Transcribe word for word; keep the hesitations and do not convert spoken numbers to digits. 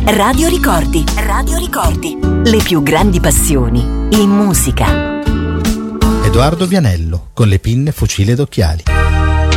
Radio Ricordi. Radio Ricordi. Le più grandi passioni in musica. Edoardo Vianello con le pinne, fucile ed occhiali.